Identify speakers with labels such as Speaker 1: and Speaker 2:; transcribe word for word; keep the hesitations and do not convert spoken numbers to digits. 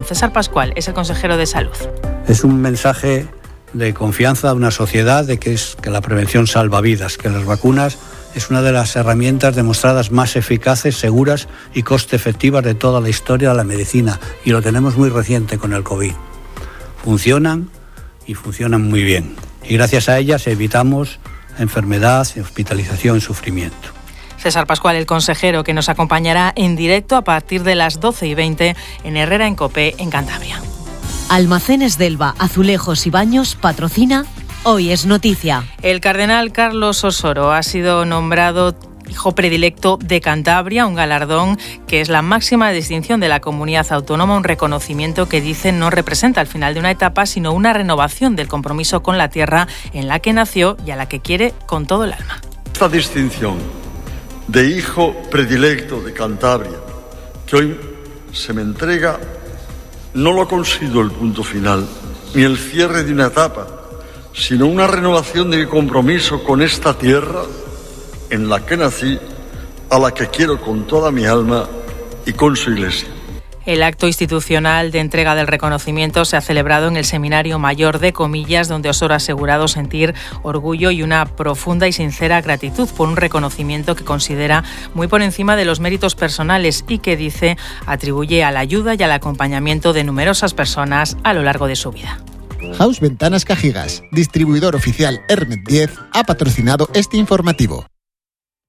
Speaker 1: César Pascual es el consejero de Salud.
Speaker 2: Es un mensaje de confianza a una sociedad de que, es, que la prevención salva vidas, que las vacunas es una de las herramientas demostradas más eficaces, seguras y coste efectivas de toda la historia de la medicina, y lo tenemos muy reciente con el COVID. Funcionan y funcionan muy bien, y gracias a ellas evitamos enfermedad, hospitalización y sufrimiento.
Speaker 1: César Pascual, el consejero, que nos acompañará en directo a partir de las doce y veinte en Herrera en Copé, en Cantabria.
Speaker 3: Almacenes Delva, Azulejos y Baños patrocina Hoy es Noticia.
Speaker 1: El cardenal Carlos Osoro ha sido nombrado hijo predilecto de Cantabria, un galardón que es la máxima distinción de la comunidad autónoma, un reconocimiento que dice no representa el final de una etapa, sino una renovación del compromiso con la tierra en la que nació y a la que quiere con todo el alma.
Speaker 4: Esta distinción de hijo predilecto de Cantabria, que hoy se me entrega, no lo considero el punto final, ni el cierre de una etapa, sino una renovación de mi compromiso con esta tierra en la que nací, a la que quiero con toda mi alma y con su Iglesia.
Speaker 1: El acto institucional de entrega del reconocimiento se ha celebrado en el Seminario Mayor de Comillas, donde Osoro ha asegurado sentir orgullo y una profunda y sincera gratitud por un reconocimiento que considera muy por encima de los méritos personales y que, dice, atribuye a la ayuda y al acompañamiento de numerosas personas a lo largo de su vida.
Speaker 5: House Ventanas Cajigas, distribuidor oficial Hermet diez, ha patrocinado este informativo.